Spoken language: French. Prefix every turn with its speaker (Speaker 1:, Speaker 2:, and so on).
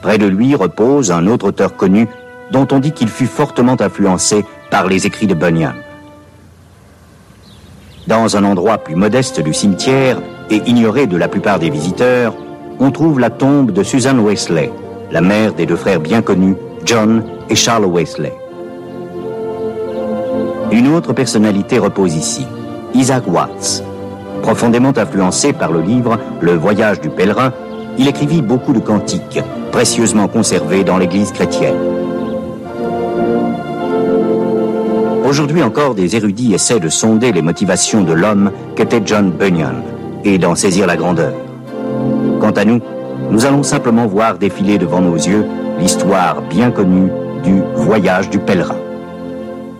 Speaker 1: Près de lui repose un autre auteur connu dont on dit qu'il fut fortement influencé par les écrits de Bunyan. Dans un endroit plus modeste du cimetière et ignoré de la plupart des visiteurs, on trouve la tombe de Susan Wesley, la mère des deux frères bien connus, John et Charles Wesley. Une autre personnalité repose ici, Isaac Watts. Profondément influencé par le livre Le Voyage du pèlerin, il écrivit beaucoup de cantiques, précieusement conservés dans l'Église chrétienne. Aujourd'hui encore, des érudits essaient de sonder les motivations de l'homme qu'était John Bunyan et d'en saisir la grandeur. Quant à nous, nous allons simplement voir défiler devant nos yeux l'histoire bien connue du Voyage du pèlerin.